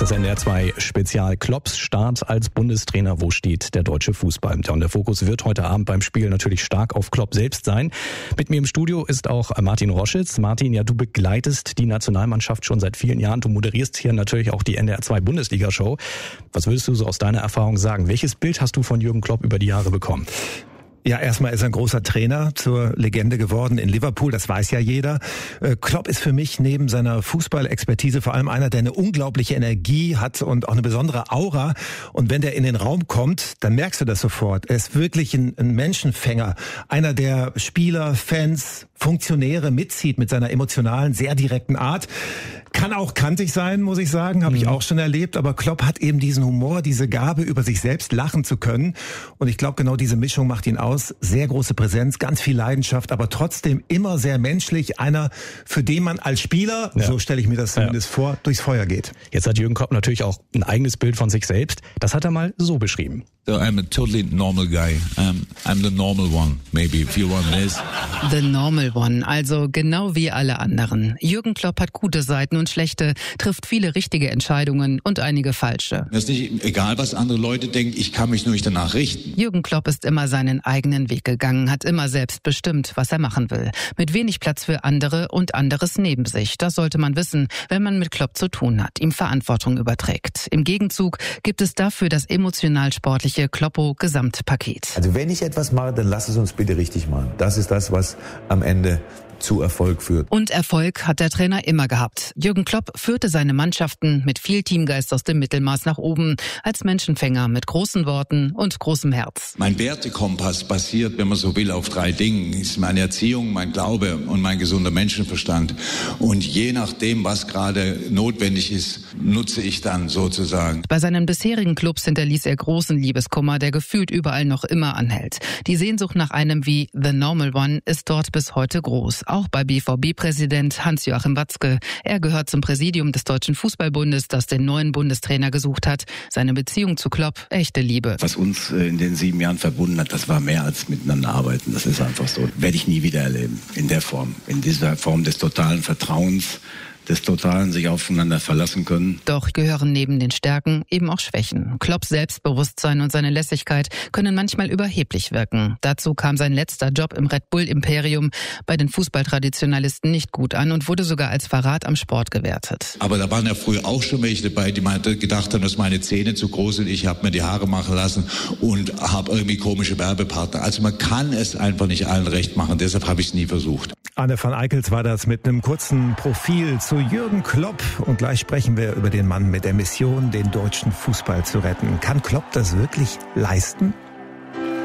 ist das NDR 2 Spezial. Klopps Start als Bundestrainer. Wo steht der deutsche Fußball? Ja, und der Fokus wird heute Abend beim Spiel natürlich stark auf Klopp selbst sein. Mit mir im Studio ist auch Martin Roschitz. Martin, ja, du begleitest die Nationalmannschaft schon seit vielen Jahren. Du moderierst hier natürlich auch die NDR 2 Bundesliga-Show. Was würdest du so aus deiner Erfahrung sagen? Welches Bild hast du von Jürgen Klopp über die Jahre bekommen? Ja, erstmal ist er ein großer Trainer, zur Legende geworden in Liverpool, das weiß ja jeder. Klopp ist für mich neben seiner Fußballexpertise vor allem einer, der eine unglaubliche Energie hat und auch eine besondere Aura. Und wenn der in den Raum kommt, dann merkst du das sofort. Er ist wirklich ein Menschenfänger, einer, der Spieler, Fans, Funktionäre mitzieht mit seiner emotionalen, sehr direkten Art. Kann auch kantig sein, muss ich sagen, habe ich auch schon erlebt. Aber Klopp hat eben diesen Humor, diese Gabe, über sich selbst lachen zu können. Und ich glaube, genau diese Mischung macht ihn aus. Sehr große Präsenz, ganz viel Leidenschaft, aber trotzdem immer sehr menschlich. Einer, für den man als Spieler, so stelle ich mir das zumindest vor, durchs Feuer geht. Jetzt hat Jürgen Klopp natürlich auch ein eigenes Bild von sich selbst. Das hat er mal so beschrieben. So I'm a totally normal guy. I'm the normal one, maybe, if you want this. The normal one, also genau wie alle anderen. Jürgen Klopp hat gute Seiten und schlechte, trifft viele richtige Entscheidungen und einige falsche. Mir ist nicht egal, was andere Leute denken, ich kann mich nur nicht danach richten. Jürgen Klopp ist immer seinen eigenen Weg gegangen, hat immer selbst bestimmt, was er machen will. Mit wenig Platz für andere und anderes neben sich. Das sollte man wissen, wenn man mit Klopp zu tun hat, ihm Verantwortung überträgt. Im Gegenzug gibt es dafür das emotional-sportliche Kloppo-Gesamtpaket. Also wenn ich etwas mache, dann lass es uns bitte richtig machen. Das ist das, was am Ende zu Erfolg führt. Und Erfolg hat der Trainer immer gehabt. Jürgen Klopp führte seine Mannschaften mit viel Teamgeist aus dem Mittelmaß nach oben, als Menschenfänger mit großen Worten und großem Herz. Mein Wertekompass basiert, wenn man so will, auf 3 Dingen. Ist meine Erziehung, mein Glaube und mein gesunder Menschenverstand. Und je nachdem, was gerade notwendig ist, nutze ich dann sozusagen. Bei seinen bisherigen Clubs hinterließ er großen Liebeskummer, der gefühlt überall noch immer anhält. Die Sehnsucht nach einem wie The Normal One ist dort bis heute groß. Auch bei BVB-Präsident Hans-Joachim Watzke. Er gehört zum Präsidium des Deutschen Fußballbundes, das den neuen Bundestrainer gesucht hat. Seine Beziehung zu Klopp, echte Liebe. Was uns in den 7 Jahren verbunden hat, das war mehr als miteinander arbeiten. Das ist einfach so. Werde ich nie wieder erleben. In der Form. In dieser Form des totalen Vertrauens, des totalen sich aufeinander verlassen können. Doch gehören neben den Stärken eben auch Schwächen. Klopps Selbstbewusstsein und seine Lässigkeit können manchmal überheblich wirken. Dazu kam sein letzter Job im Red Bull Imperium bei den Fußballtraditionalisten nicht gut an und wurde sogar als Verrat am Sport gewertet. Aber da waren ja früher auch schon welche dabei, die gedacht haben, dass meine Zähne zu groß sind. Ich habe mir die Haare machen lassen und habe irgendwie komische Werbepartner. Also man kann es einfach nicht allen recht machen. Deshalb habe ich es nie versucht. Anne van Eickels war das mit einem kurzen Profil zu Jürgen Klopp. Und gleich sprechen wir über den Mann mit der Mission, den deutschen Fußball zu retten. Kann Klopp das wirklich leisten?